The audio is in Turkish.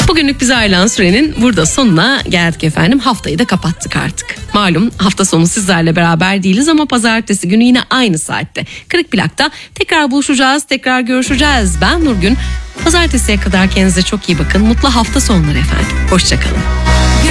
Bugünlük bize ayrılan sürenin burada sonuna geldik efendim. Haftayı da kapattık artık. Malum hafta sonu sizlerle beraber değiliz ama pazartesi günü yine aynı saatte Kırık Plak'ta tekrar buluşacağız, tekrar görüşeceğiz. Ben Nurgün. Pazartesiye kadar kendinize çok iyi bakın. Mutlu hafta sonları efendim. Hoşçakalın.